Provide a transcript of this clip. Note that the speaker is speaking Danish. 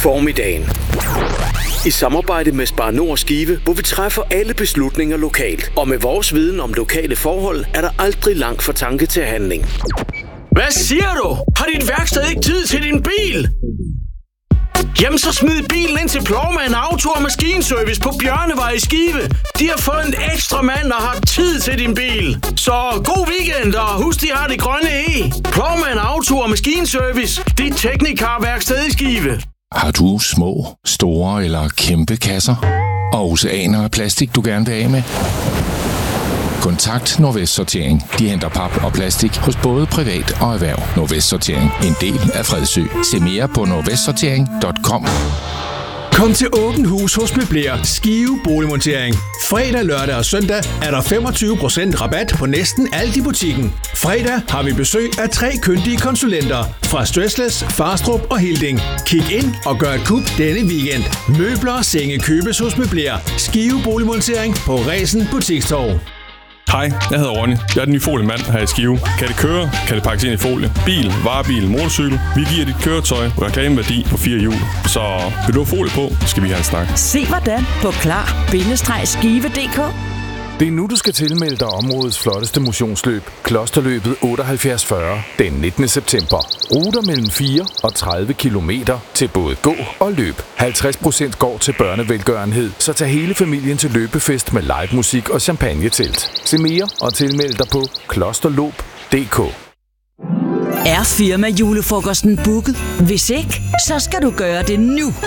Formiddagen. I samarbejde med Spar Nord Skive, hvor vi træffer alle beslutninger lokalt. Og med vores viden om lokale forhold, er der aldrig langt fra tanke til handling. Hvad siger du? Har dit værksted ikke tid til din bil? Jamen så smid bilen ind til Plovmand Auto og Maskinservice på Bjørnevej i Skive. De har fået en ekstra mand, der har tid til din bil. Så god weekend, og husk, de har det grønne E. Plovmand Auto og Maskinservice. Dit teknikerværksted i Skive. Har du små, store eller kæmpe kasser? Og oceaner af plastik, du gerne vil af med? Kontakt Nordvest Sortering. De henter pap og plastik hos både privat og erhverv. Nordvest Sortering. En del af Fredsø. Se mere på nordvestsortering.com. Kom til åbent hus hos Møbler Skive Boligmontering. Fredag, lørdag og søndag er der 25% rabat på næsten alt i butikken. Fredag har vi besøg af 3 kyndige konsulenter fra Stressless, Farstrup og Hilding. Kig ind og gør et kub denne weekend. Møbler og senge købes hos Møbler Skive Boligmontering på Resen Butikstorv. Hej, jeg hedder Ronny. Jeg er den nye foliemand her i Skive. Kan det køre? Kan det pakkes ind i folie? Bil, varebil, motorcykel. Vi giver dit køretøj reklameværdi på 4 hjul. Så vil du have folie på, skal vi have en snak. Se hvordan på klar-skive.dk. Det er nu, du skal tilmelde dig områdets flotteste motionsløb, Klosterløbet 7840, den 19. september. Ruter mellem 4 og 30 kilometer til både gå og løb. 50% går til børnevelgørenhed, så tag hele familien til løbefest med live musik og champagnetelt. Se mere og tilmeld dig på klosterløb.dk. Er firma julefrokosten booket? Hvis ikke, så skal du gøre det nu.